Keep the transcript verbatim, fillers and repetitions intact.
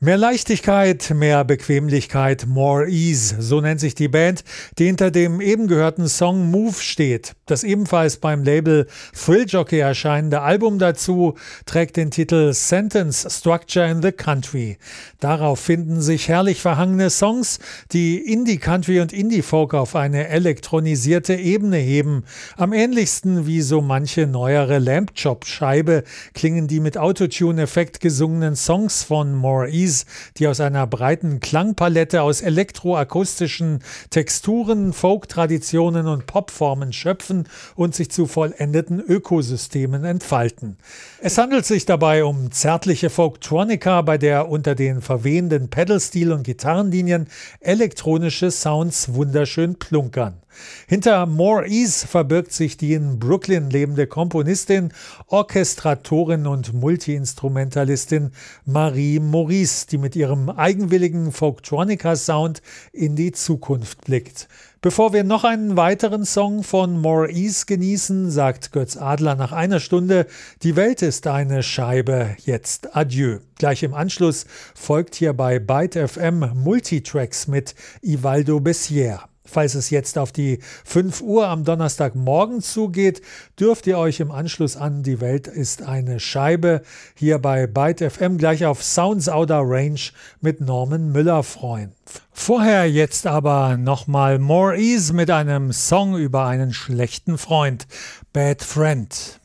Mehr Leichtigkeit, mehr Bequemlichkeit, more ease, so nennt sich die Band, die hinter dem eben gehörten Song Move steht. Das ebenfalls beim Label Thrill Jockey erscheinende Album dazu trägt den Titel Sentence Structure in the Country. Darauf finden sich herrlich verhangene Songs, die Indie-Country und Indie-Folk auf eine elektronisierte Ebene heben. Am ähnlichsten wie so manche neuere Lamp-Chop-Scheibe klingen die mit Autotune-Effekt gesungenen Songs von More Ease, die aus einer breiten Klangpalette aus elektroakustischen Texturen, Folk-Traditionen und Popformen schöpfen und sich zu vollendeten Ökosystemen entfalten. Es handelt sich dabei um zärtliche Folktronica, bei der unter den verwehenden Pedalstil- und Gitarrenlinien elektronische Sounds wunderschön plunkern. Hinter More Ease verbirgt sich die in Brooklyn lebende Komponistin, Orchestratorin und Multiinstrumentalistin Marie Maurice, die mit ihrem eigenwilligen Folktronica-Sound in die Zukunft blickt. Bevor wir noch einen weiteren Song von More Ease genießen, sagt Götz Adler nach einer Stunde, die Welt ist eine Scheibe, jetzt adieu. Gleich im Anschluss folgt hier bei Byte F M Multitracks mit Ivaldo Bessière. Falls es jetzt auf die fünf Uhr am Donnerstagmorgen zugeht, dürft ihr euch im Anschluss an Die Welt ist eine Scheibe hier bei Byte F M gleich auf Sounds Outer Range mit Norman Müller freuen. Vorher jetzt aber nochmal More Ease mit einem Song über einen schlechten Freund, Bad Friend.